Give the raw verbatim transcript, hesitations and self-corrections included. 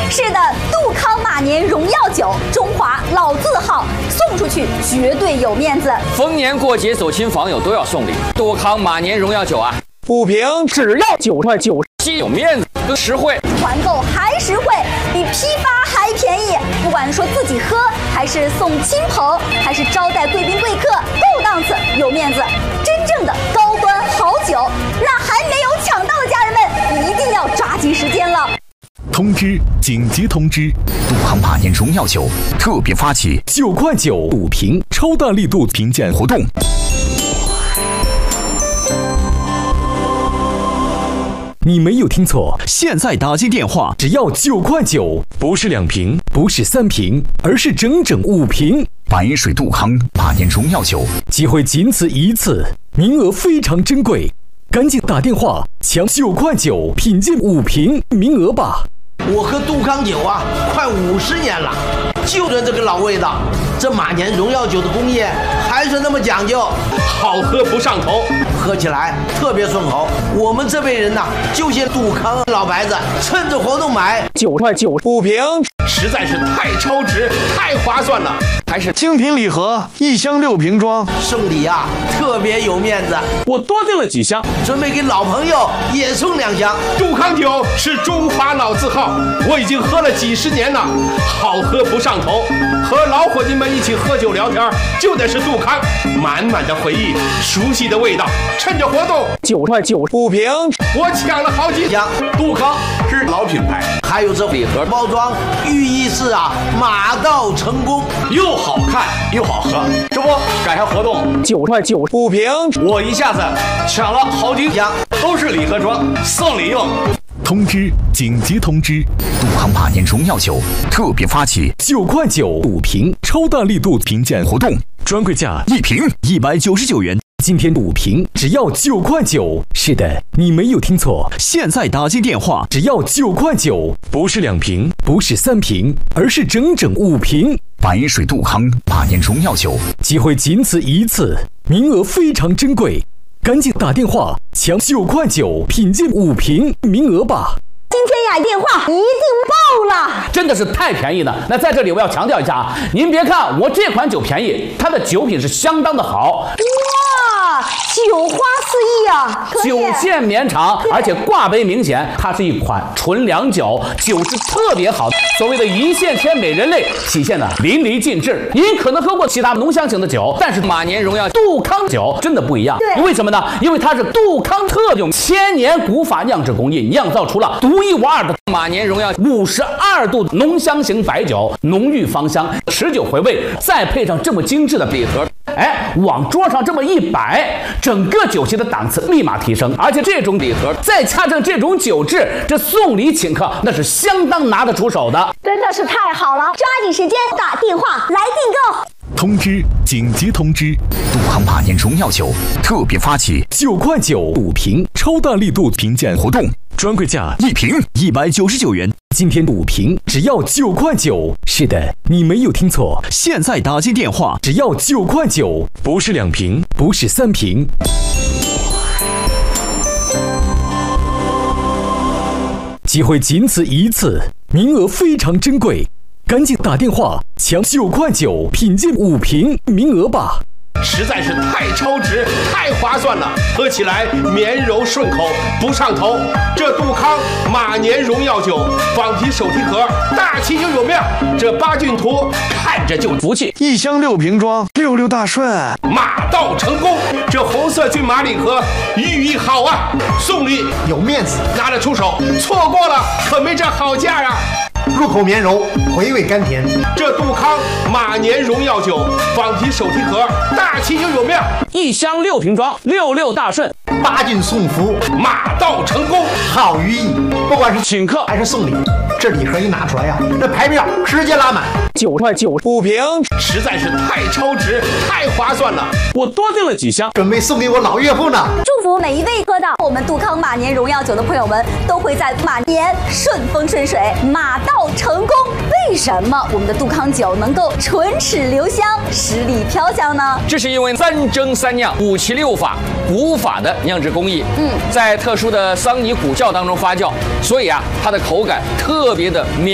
是的，杜康马年荣耀酒，中华老字号，送出去绝对有面子。 逢年过节走亲访友都要送礼，杜康马年荣耀酒啊， 不平只要九块九， 既有面子又实惠， 团购还实惠，比批发还便宜。不管说自己喝，还是送亲朋，还是招待贵宾贵客，够档次有面子，真正的高端好酒。那还没有抢到的家人们，一定要抓紧时间了。 通知！紧急通知！杜康马年荣耀酒特别发起九块九五瓶超大力度评鉴活动。你没有听错，现在打进电话只要九块九，不是两瓶，不是三瓶，而是整整五瓶白水杜康马年荣耀酒，机会仅此一次，名额非常珍贵，赶紧打电话抢九块九品鉴五瓶名额吧！ 我喝杜康酒啊，快五十年了，就着这个老味道。这马年荣耀酒的工艺还是那么讲究， 好喝不上头， 喝起来特别顺口。我们这辈人呐、啊，就些杜康老牌子，趁着活动买九块九不平， 实在是太超值，太划算了。 还是精品礼盒，一箱六瓶装， 送礼啊特别有面子。 我多订了几箱， 准备给老朋友也送两箱。 杜康酒是中华老字号，我已经喝了几十年了，好喝不上头。和老伙计们一起喝酒聊天，就得是杜康，满满的回忆，熟悉的味道。趁着活动， 九块九不平， 我抢了好几箱。杜康是老品牌， 还有这礼盒包装，寓意是啊马到成功， 又好看又好喝。这不赶上活动， 九块九不平， 我一下子抢了好几箱，都是礼盒装，送礼用。 通知！紧急通知！杜康马年荣耀酒特别发起九块九五瓶超大力度评鉴活动，专柜价一瓶一百九十九元。今天五瓶只要九块九。是的，你没有听错，现在打进电话只要九块九，不是两瓶，不是三瓶，而是整整五瓶白水杜康马年荣耀酒，机会仅此一次，名额非常珍贵。赶紧打电话抢九块九品鉴五瓶名额吧！ 今天雅电话一定爆了， 真的是太便宜了。那在这里我要强调一下啊，您别看我这款酒便宜，它的酒品是相当的好。 哇，酒花四溢啊！ 酒线绵长，而且挂杯明显，它是一款纯粮酒，酒质特别好。所谓的一线天美人类体现的淋漓尽致。您可能喝过其他浓香型的酒，但是马年荣耀杜康酒真的不一样。为什么呢？因为它是杜康特用千年古法酿制工艺，酿造出了独一无二的马年荣耀五十二度浓香型白酒，浓郁芳香，持久回味，再配上这么精致的礼盒，哎，往桌上这么一摆，整个酒席的档次立马提升。而且这种礼盒再加上这种酒质，这送礼请客那是相当拿得出手的， 真的是太好了！抓紧时间打电话来订购。 通知！紧急通知！杜康马年荣耀酒特别发起九块九五瓶超大力度评鉴活动，专柜价一瓶一百九十九元。今天五瓶只要九块九。是的，你没有听错，现在打进电话只要九块九，不是两瓶，不是三瓶。机会仅此一次，名额非常珍贵。赶紧打电话抢九块九品鉴五瓶名额吧！ 实在是太超值，太划算了，喝起来绵柔顺口，不上头。这杜康马年荣耀酒仿皮手提盒，大气又有面，这八骏图看着就服气。 一箱六瓶装，六六大顺， 马到成功。这红色骏马礼盒寓意好啊，送礼有面子， 拿得出手，错过了可没这好价啊！ 入口绵柔，回味甘甜。 这杜康马年荣耀酒仿皮手提盒，大气又有面， 一箱六瓶装，六六大顺， 八骏送福， 马到成功， 好寓意。不管是请客还是送礼，这礼盒一拿出来呀、啊，这排面直接拉满。 九块九不平， 实在是太超值，太划算了。 我多订了几箱， 准备送给我老岳父呢。 祝福每一位喝到我们杜康马年荣耀酒的朋友们，都会在马年顺风顺水，马到成功。为什么我们的杜康酒能够唇齿留香、十里飘香呢？ 这是因为三蒸三酿、五七六法古法的酿制工艺，嗯，在特殊的桑泥古窖当中发酵，所以啊，它的口感特别的绵。